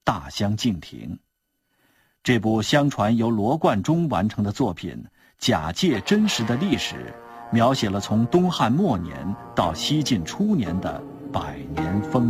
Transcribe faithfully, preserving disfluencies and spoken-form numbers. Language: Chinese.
大相径庭。这部相传由罗贯中完成的作品，假借真实的历史，描写了从东汉末年到西晋初年的百年风